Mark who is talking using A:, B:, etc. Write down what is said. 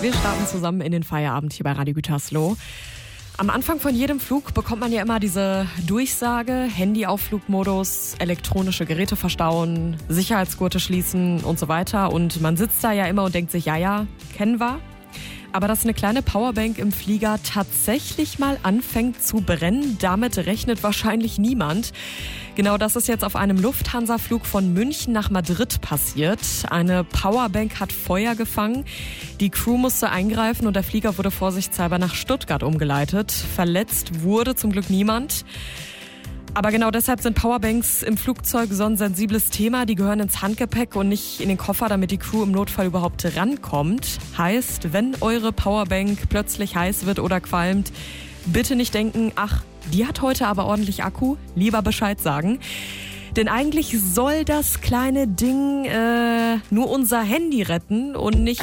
A: Wir starten zusammen in den Feierabend hier bei Radio Gütersloh. Am Anfang von jedem Flug bekommt man ja immer diese Durchsage, Handy auf Flugmodus, elektronische Geräte verstauen, Sicherheitsgurte schließen und so weiter. Und man sitzt da ja immer und denkt sich, ja, kennen wir. Aber dass eine kleine Powerbank im Flieger tatsächlich mal anfängt zu brennen, damit rechnet wahrscheinlich niemand. Genau das ist jetzt auf einem Lufthansa-Flug von München nach Madrid passiert. Eine Powerbank hat Feuer gefangen. Die Crew musste eingreifen und der Flieger wurde vorsichtshalber nach Stuttgart umgeleitet. Verletzt wurde zum Glück niemand. Aber genau deshalb sind Powerbanks im Flugzeug so ein sensibles Thema. Die gehören ins Handgepäck und nicht in den Koffer, damit die Crew im Notfall überhaupt rankommt. Heißt, wenn eure Powerbank plötzlich heiß wird oder qualmt, bitte nicht denken, ach, die hat heute aber ordentlich Akku. Lieber Bescheid sagen. Denn eigentlich soll das kleine Ding nur unser Handy retten und nicht